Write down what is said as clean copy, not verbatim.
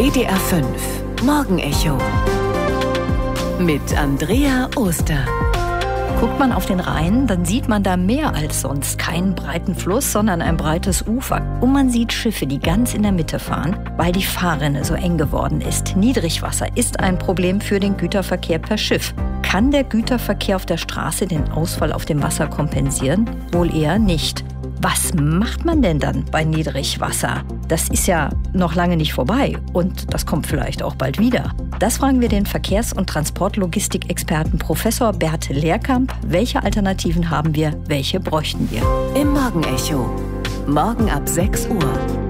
WDR 5 Morgenecho mit Andrea Oster. Guckt man auf den Rhein, dann sieht man da mehr als sonst. Keinen breiten Fluss, sondern ein breites Ufer. Und man sieht Schiffe, die ganz in der Mitte fahren, weil die Fahrrinne so eng geworden ist. Niedrigwasser ist ein Problem für den Güterverkehr per Schiff. Kann der Güterverkehr auf der Straße den Ausfall auf dem Wasser kompensieren? Wohl eher nicht. Was macht man denn dann bei Niedrigwasser? Das ist ja noch lange nicht vorbei und das kommt vielleicht auch bald wieder. Das fragen wir den Verkehrs- und Transportlogistikexperten Professor Bert Lehrkamp. Welche Alternativen haben wir? Welche bräuchten wir? Im Morgenecho. Morgen ab 6 Uhr.